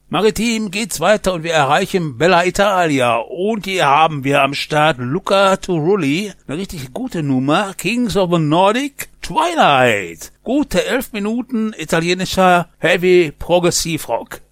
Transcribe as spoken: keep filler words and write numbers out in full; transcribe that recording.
Maritim geht's weiter und wir erreichen Bella Italia. Und hier haben wir am Start Luca Turilli, eine richtig gute Nummer, Kings of the Nordic, Twilight. Gute elf Minuten italienischer Heavy Progressive Rock.